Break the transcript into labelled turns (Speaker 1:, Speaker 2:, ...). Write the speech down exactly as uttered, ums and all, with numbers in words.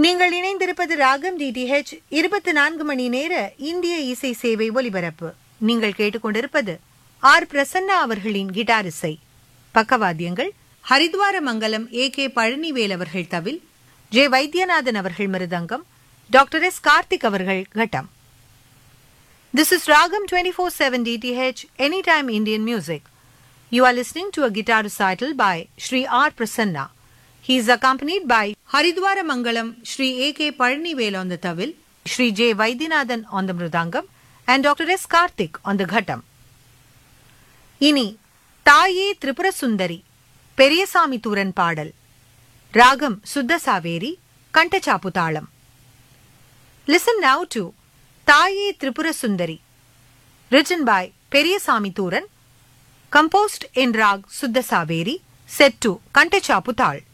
Speaker 1: நீங்கள் இணைந்திருப்பது ராகம் டிடிஹெச் இருபத்தி நான்கு மணி நேர இந்திய இசை சேவை ஒலிபரப்பு. நீங்கள் கேட்டுக்கொண்டிருப்பது ஆர் பிரசன்னா அவர்களின் கிட்டார் இசை. பக்கவாத்தியங்கள் ஹரித்வார மங்கலம் ஏ கே பழனிவேல் அவர்கள் தவில், ஜே வைத்தியநாதன் அவர்கள் மிருதங்கம், டாக்டர் எஸ் கார்த்திக் அவர்கள் கட்டம். This is Ragam twenty-four seven D T H Anytime Indian Music. You are listening to a guitar recital by Shri R. Prasanna. He is accompanied by Haridwara Mangalam Shri A K Palanivel on the tawil, Shri J. Vaidyanathan on the mridangam, and Doctor S. Karthik on the ghattam. Ini Taye Tripura Sundari Periyasami Thuran Padal Ragam Suddha Saveri Kantachaputhalam. Listen now to Taye Tripura Sundari, written by Periyasami Thuran, composed in Rag Suddha Saveri, set to Kantachaputthal.